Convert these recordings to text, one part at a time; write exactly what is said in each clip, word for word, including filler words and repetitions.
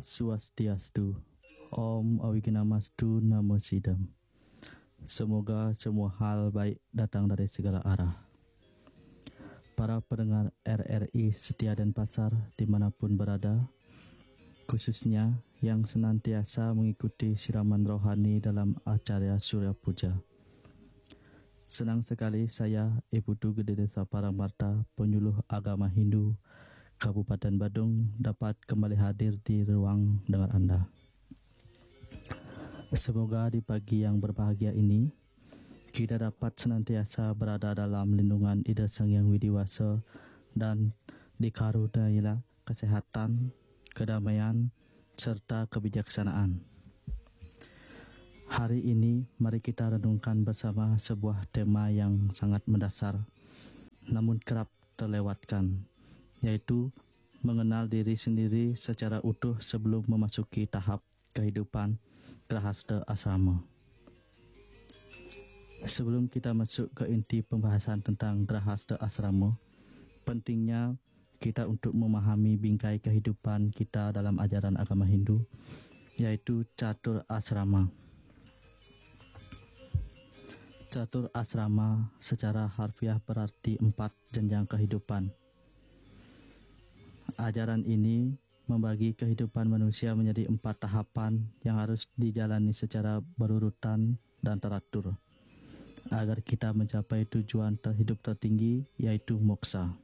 Swastiastu. Om Awignamastu Namo Sidam. Semoga semua hal baik datang dari segala arah. Para pendengar R R I Setia Denpasar dimanapun berada, khususnya yang senantiasa mengikuti siraman rohani dalam acara Surya Puja. Senang sekali saya, Ibu Du Gede Desa Parangmarta, penyuluh agama Hindu Kabupaten Badung, dapat kembali hadir di ruang dengar Anda. Semoga di pagi yang berbahagia ini kita dapat senantiasa berada dalam lindungan Ida Sang Hyang Widiwasa dan dikaruniailah kesehatan, kedamaian, serta kebijaksanaan. Hari ini mari kita renungkan bersama sebuah tema yang sangat mendasar namun kerap terlewatkan, yaitu mengenal diri sendiri secara utuh sebelum memasuki tahap kehidupan grahasta asrama. Sebelum kita masuk ke inti pembahasan tentang grahasta asrama, pentingnya kita untuk memahami bingkai kehidupan kita dalam ajaran agama Hindu, yaitu catur asrama. Catur asrama secara harfiah berarti empat jenjang kehidupan. Ajaran ini membagi kehidupan manusia menjadi empat tahapan yang harus dijalani secara berurutan dan teratur agar kita mencapai tujuan hidup tertinggi, yaitu moksa.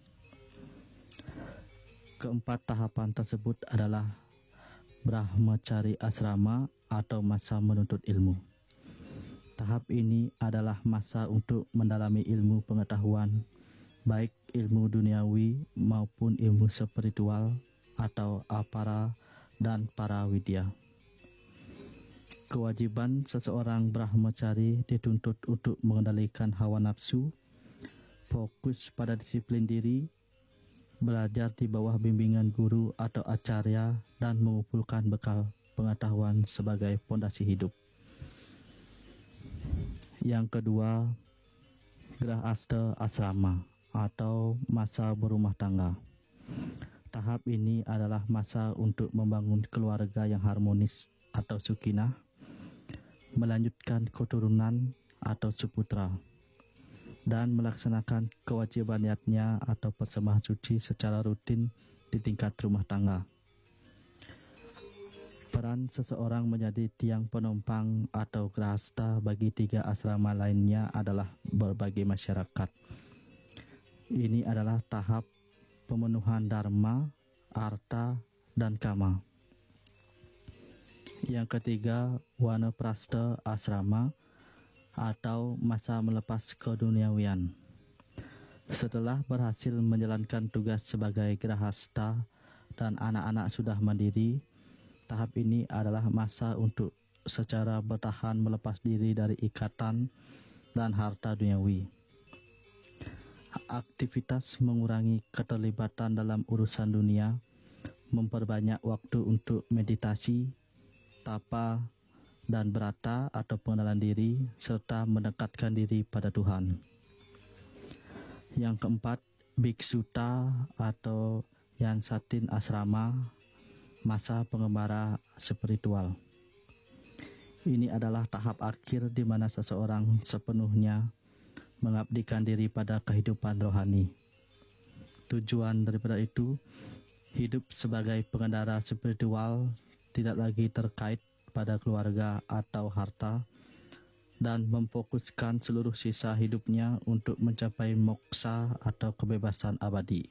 Keempat tahapan tersebut adalah Brahmacari asrama atau masa menuntut ilmu. Tahap ini adalah masa untuk mendalami ilmu pengetahuan, baik ilmu duniawi maupun ilmu spiritual atau apara dan para widya. Kewajiban seseorang brahmacari dituntut untuk mengendalikan hawa nafsu, fokus pada disiplin diri, belajar di bawah bimbingan guru atau acarya, dan mengumpulkan bekal pengetahuan sebagai pondasi hidup. Yang kedua, grahasta asrama atau masa berumah tangga. Tahap ini adalah masa untuk membangun keluarga yang harmonis atau sukinah, melanjutkan keturunan atau suputra, dan melaksanakan kewajiban niatnya atau persembahan suci secara rutin di tingkat rumah tangga. Peran seseorang menjadi tiang penopang atau grahasta bagi tiga asrama lainnya adalah berbagai masyarakat. Ini adalah tahap pemenuhan dharma, arta, dan kama. Yang ketiga, wanaprastha asrama atau masa melepas keduniawian. Setelah berhasil menjalankan tugas sebagai grahasta dan anak-anak sudah mandiri, tahap ini adalah masa untuk secara bertahan melepas diri dari ikatan dan harta duniawi. Aktivitas mengurangi keterlibatan dalam urusan dunia, memperbanyak waktu untuk meditasi, tapa, dan brata atau pengenalan diri, serta mendekatkan diri pada Tuhan. Yang keempat, biksuta atau yansatin asrama, masa pengembara spiritual. Ini adalah tahap akhir di mana seseorang sepenuhnya mengabdikan diri pada kehidupan rohani. Tujuan daripada itu, hidup sebagai pengendara spiritual tidak lagi terkait pada keluarga atau harta, dan memfokuskan seluruh sisa hidupnya untuk mencapai moksa atau kebebasan abadi.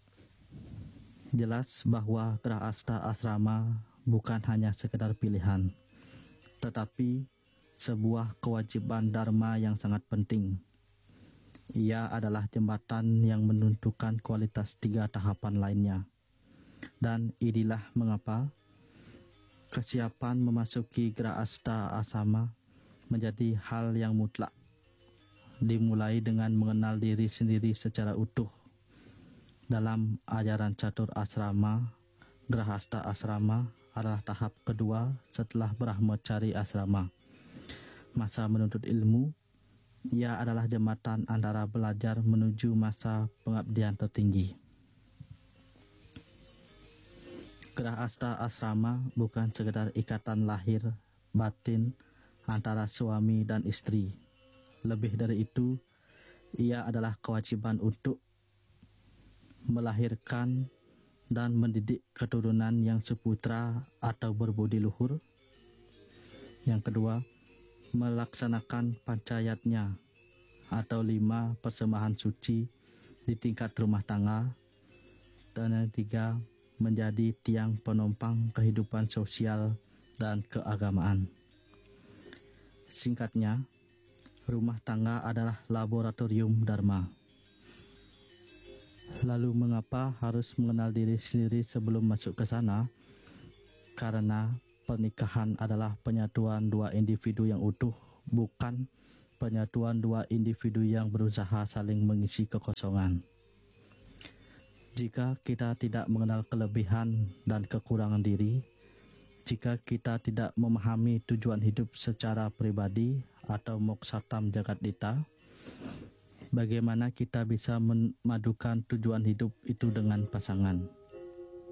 Jelas bahwa grahasta asrama bukan hanya sekedar pilihan, tetapi sebuah kewajiban dharma yang sangat penting. Ia adalah jembatan yang menentukan kualitas tiga tahapan lainnya. Dan inilah mengapa kesiapan memasuki grahasta asrama menjadi hal yang mutlak. Dimulai dengan mengenal diri sendiri secara utuh. Dalam ajaran catur asrama, grahasta asrama adalah tahap kedua setelah brahmacari asrama. Masa menuntut ilmu, ia adalah jembatan antara belajar menuju masa pengabdian tertinggi. Gerah asta asrama bukan sekedar ikatan lahir batin antara suami dan istri. Lebih dari itu, ia adalah kewajiban untuk melahirkan dan mendidik keturunan yang seputra atau berbudi luhur. Yang kedua, melaksanakan pancayatnya atau lima persembahan suci di tingkat rumah tangga. Dan yang ketiga, menjadi tiang penopang kehidupan sosial dan keagamaan. Singkatnya, rumah tangga adalah laboratorium Dharma. Lalu mengapa harus mengenal diri sendiri sebelum masuk ke sana? Karena pernikahan adalah penyatuan dua individu yang utuh, bukan penyatuan dua individu yang berusaha saling mengisi kekosongan. Jika kita tidak mengenal kelebihan dan kekurangan diri, jika kita tidak memahami tujuan hidup secara pribadi atau mokshatam jagatdita, bagaimana kita bisa memadukan tujuan hidup itu dengan pasangan?